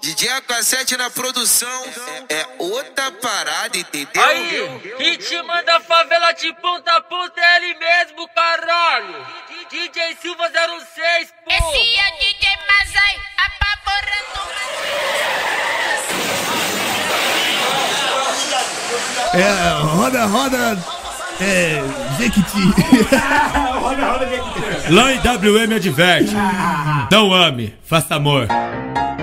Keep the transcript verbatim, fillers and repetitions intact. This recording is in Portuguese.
D J A K sete na produção é outra parada, entendeu? Aí, quem te manda a favela de ponta a ponta é ele mesmo, caralho. D J Silva zero seis, pô. Esse é o D J Mazai, apavorando. É, roda, roda. É, Jequiti. Lá em W M adverte. Não ame, faça amor.